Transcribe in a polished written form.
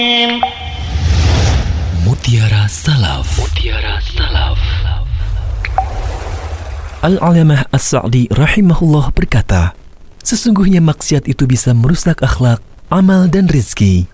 Mutiara Salaf. Mutiara Salaf. Al-Alamah As-Sa'di rahimahullah berkata, sesungguhnya maksiat itu bisa merusak akhlak, amal dan rizki.